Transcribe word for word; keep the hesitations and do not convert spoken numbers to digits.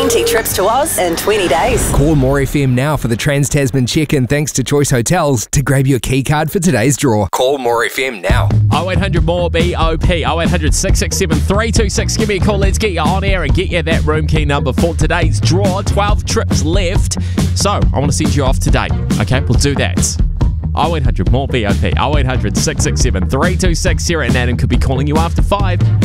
twenty trips to Oz in twenty days. Call More F M now for the Trans-Tasman check-in thanks to Choice Hotels to grab your key card for today's draw. Call More F M now. oh eight hundred more B O P, oh eight hundred, six six seven, three two six. Give me a call. Let's get you on air and get you that room key number for today's draw. twelve trips left. So, I want to send you off today. Okay, we'll do that. oh eight hundred more B O P, oh eight hundred, six six seven, three two six. Sarah and Adam could be calling you after five.